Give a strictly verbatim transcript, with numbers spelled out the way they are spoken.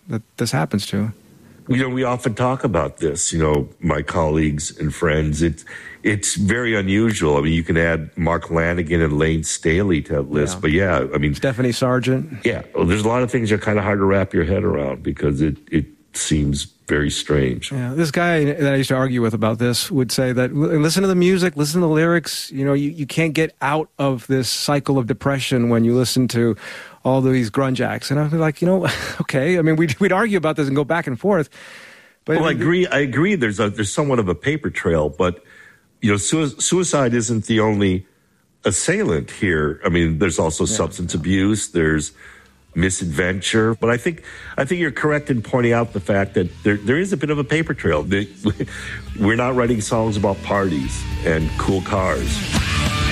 that this happens to. You know, we often talk about this, you know, my colleagues and friends. It's, it's very unusual. I mean, you can add Mark Lanigan and Lane Staley to that list. Yeah. But yeah, I mean... Stephanie Sargent. Yeah. Well, there's a lot of things that are kind of hard to wrap your head around because it, it seems very strange. Yeah. This guy that I used to argue with about this would say that, listen to the music, listen to the lyrics. You know, you, you can't get out of this cycle of depression when you listen to all these grunge acts. And I'd be like, you know, okay. I mean, we'd, we'd argue about this and go back and forth. But well, I agree. I agree. There's a, there's somewhat of a paper trail, but you know, su- suicide isn't the only assailant here. I mean, there's also yeah, substance yeah. abuse. There's misadventure. But I think I think you're correct in pointing out the fact that there there is a bit of a paper trail. We're not writing songs about parties and cool cars.